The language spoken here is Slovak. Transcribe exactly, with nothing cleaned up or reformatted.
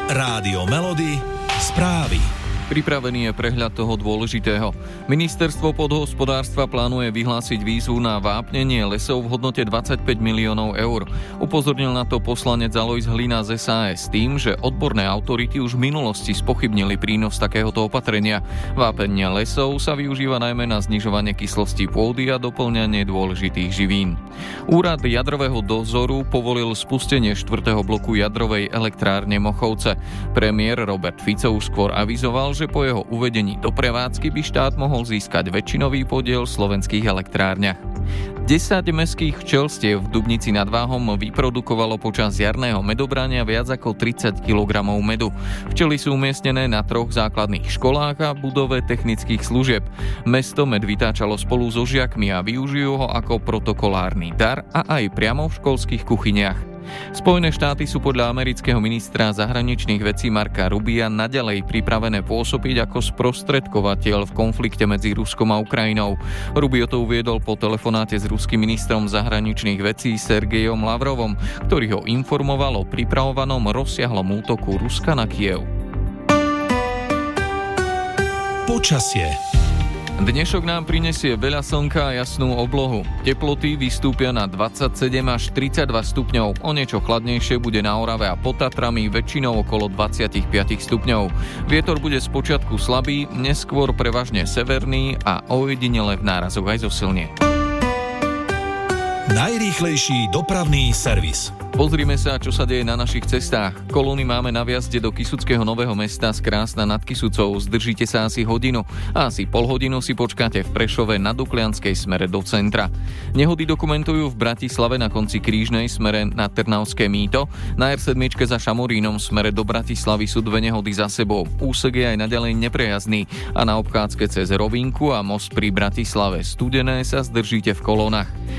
Rádio Melody, správy. Pripravený je prehľad toho dôležitého. Ministerstvo pôdohospodárstva plánuje vyhlásiť výzvu na vápnenie lesov v hodnote dvadsaťpäť miliónov eur. Upozornil na to poslanec Alojz Hlina z es a es tým, že odborné autority už v minulosti spochybnili prínos takéhoto opatrenia. Vápenie lesov sa využíva najmä na znižovanie kyslosti pôdy a doplňanie dôležitých živín. Úrad jadrového dozoru povolil spustenie štvrtého bloku jadrovej elektrárne Mochovce. Premiér Robert Fico už skôr avizoval, že po jeho uvedení do prevádzky by štát mohol získať väčšinový podiel v slovenských elektrárniach. desať mestských včelstiev v Dubnici nad Váhom vyprodukovalo počas jarného medobrania viac ako tridsať kilogramov medu. Včely sú umiestnené na troch základných školách a budove technických služieb. Mesto med vytáčalo spolu so žiakmi a využijú ho ako protokolárny dar a aj priamo v školských kuchyniach. Spojené štáty sú podľa amerického ministra zahraničných vecí Marca Rubia naďalej pripravené pôsobiť ako sprostredkovateľ v konflikte medzi Ruskom a Ukrajinou. Rubio to uviedol po telefonáte s ruským ministrom zahraničných vecí Sergejom Lavrovom, ktorý ho informoval o pripravovanom rozsiahlom útoku Ruska na Kyjev. Počasie. Dnešok nám prinesie veľa slnka a jasnú oblohu. Teploty vystúpia na dvadsaťsedem až tridsaťdva stupňov. O niečo chladnejšie bude na Orave a pod Tatrami, väčšinou okolo dvadsaťpäť stupňov. Vietor bude spočiatku slabý, neskôr prevažne severný a ojedinele v nárazoch aj zosilnie. Najrýchlejší dopravný servis. Pozrime sa, čo sa deje na našich cestách. Kolóny máme na vjazde do Kysuckého Nového Mesta z Krásna nad Kysucou. Zdržíte sa asi hodinu a asi pol hodinu si počkáte v Prešove na Duklianskej smere do centra. Nehody dokumentujú v Bratislave na konci Krížnej smere na Trnavské Mýto. Na er sedem za Šamorínom smere do Bratislavy sú dve nehody za sebou. Úsek je aj naďalej neprejazdný a na obchádzke cez Rovinku a most pri Bratislave Studené sa zdržíte v kolónach.